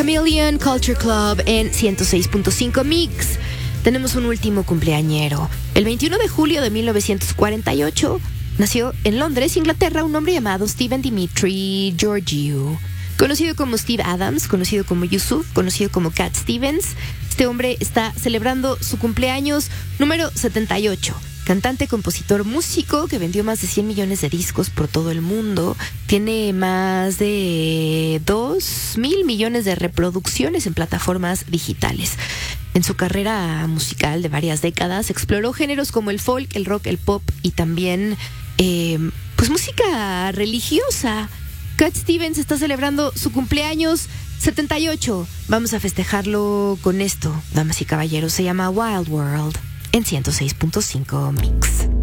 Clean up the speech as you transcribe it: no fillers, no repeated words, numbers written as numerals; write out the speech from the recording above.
Chameleon Culture Club en 106.5 Mix. Tenemos un último cumpleañero. El 21 de julio de 1948 nació en Londres, Inglaterra, un hombre llamado Stephen Dimitri Georgiou. Conocido como Steve Adams, conocido como Yusuf, conocido como Cat Stevens. Este hombre está celebrando su cumpleaños número 78. Cantante, compositor, músico que vendió más de 100 millones de discos por todo el mundo. Tiene más de 2.000 millones de reproducciones en plataformas digitales. En su carrera musical de varias décadas exploró géneros como el folk, el rock, el pop y también pues música religiosa. Cat Stevens está celebrando su cumpleaños 78. Vamos a festejarlo con esto, damas y caballeros. Se llama Wild World en 106.5 Mix.